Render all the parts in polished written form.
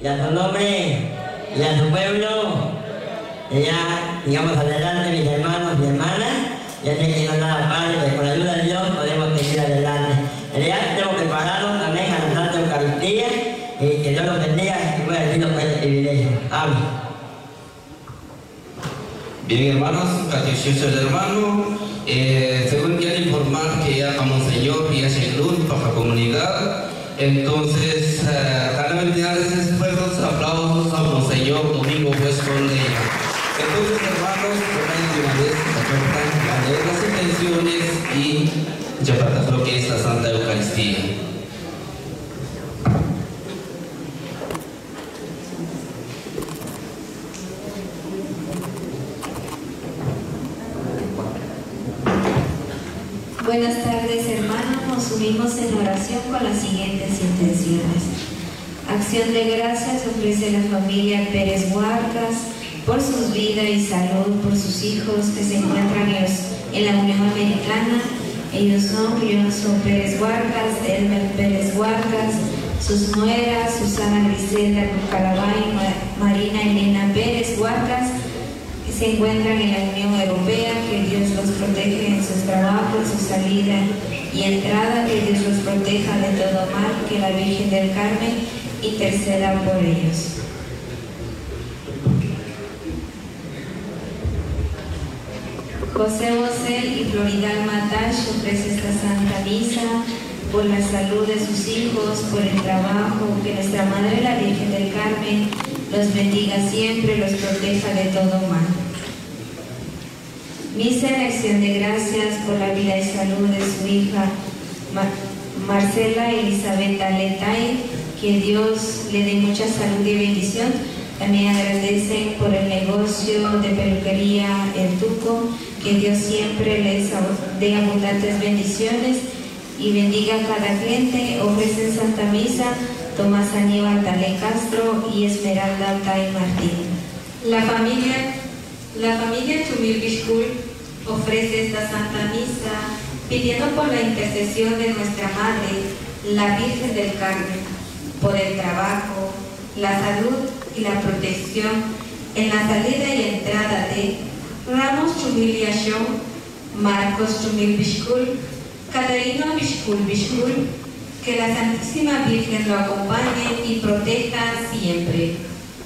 y a su nombre y a su pueblo. Ya, digamos, adelante, mis hermanos y hermanas. Ya sé que no nada padre, pero con la ayuda de Dios podemos seguir adelante. Ya tenemos preparados también a la Santa Eucaristía y que Dios los bendiga y pueda decirlo con este privilegio. Amén. Bien, hermanos, catecismo del hermano. Según quiero informar que ya a Monseñor y a Luz para la comunidad, entonces, para enviar esos esfuerzos, aplausos a Monseñor Domingo Juez Conde. Entonces, hermanos, por una vez a leer las intenciones y llevar lo que es la Santa Eucaristía. Buenas tardes, hermanos. Nos unimos en oración con las siguientes intenciones. Acción de gracias ofrece la familia Pérez Huarcas por sus vidas y salud, por sus hijos que se encuentran en la Unión Americana. Ellos son Rionzo Pérez Huarcas, Elmer Pérez Huarcas, sus nueras, Susana Griselda Calabay, Marina Elena Pérez Huarcas, que se encuentran en la Unión Europea. Que Dios los proteja en sus trabajos, su salida y entrada, que Dios los proteja de todo mal, que la Virgen del Carmen interceda por ellos. José Bosel y Floridal Matash ofrece esta Santa Misa por la salud de sus hijos, por el trabajo, que nuestra Madre la Virgen del Carmen los bendiga siempre, los proteja de todo mal. Misa en acción de gracias por la vida y salud de su hija Marcela Elizabeth Letay, que Dios le dé mucha salud y bendición. También agradecen por el negocio de peluquería El Tuco, que Dios siempre les dé abundantes bendiciones y bendiga a cada cliente. Ofrecen Santa Misa Tomás Aníbal Tale Castro y Esmeralda Tai Martín. La familia Chumil Bishkul ofrece esta Santa Misa pidiendo por la intercesión de nuestra Madre, la Virgen del Carmen, por el trabajo, la salud y la protección en la salida y entrada de Ramos Chumil Yashon, Marcos Chumil Bishkul, Catarino Bishkul, que la Santísima Virgen lo acompañe y proteja siempre.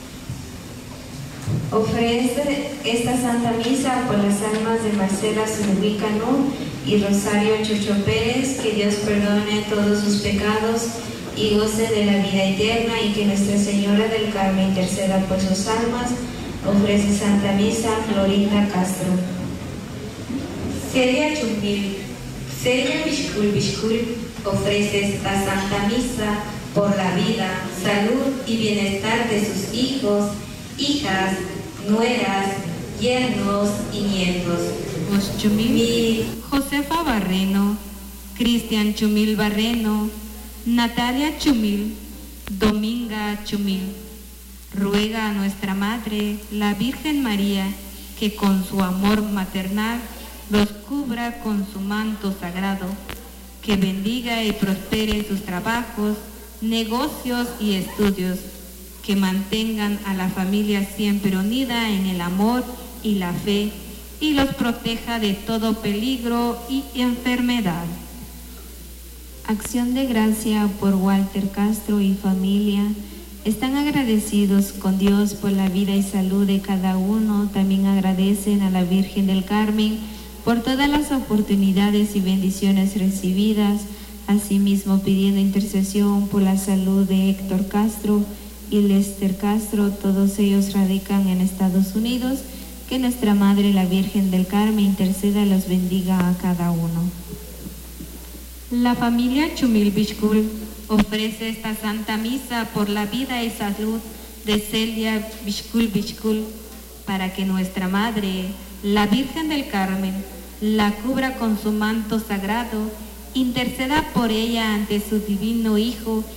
Ofrece esta Santa Misa por las almas de Marcela Zuluicano y Rosario Chocho Pérez, que Dios perdone todos sus pecados y goce de la vida eterna, y que Nuestra Señora del Carmen interceda por sus almas. Ofrece Santa Misa Florinda Castro. Celia Bishkul ofrece esta Santa Misa por la vida, salud y bienestar de sus hijos, hijas, nueras, yernos y nietos. Chumil, Josefa Barreno, Cristian Chumil Barreno, Natalia Chumil, Dominga Chumil. Ruega a nuestra Madre, la Virgen María, que con su amor maternal los cubra con su manto sagrado, que bendiga y prospere sus trabajos, negocios y estudios, que mantengan a la familia siempre unida en el amor y la fe, y los proteja de todo peligro y enfermedad. Acción de gracia por Walter Castro y familia. Están agradecidos con Dios por la vida y salud de cada uno. También agradecen a la Virgen del Carmen por todas las oportunidades y bendiciones recibidas. Asimismo, pidiendo intercesión por la salud de Héctor Castro y Lester Castro. Todos ellos radican en Estados Unidos. Que nuestra Madre, la Virgen del Carmen, interceda y los bendiga a cada uno. La familia Chumil Bishkul ofrece esta Santa Misa por la vida y salud de Celia Bishkul, para que nuestra Madre, la Virgen del Carmen, la cubra con su manto sagrado, interceda por ella ante su divino Hijo